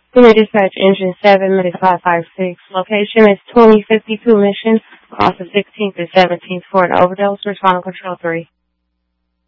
Unit Dispatch Engine 7, Medic 556. Location is 2052 Mission, across the 16th and 17th for an overdose. Respond on Control 3.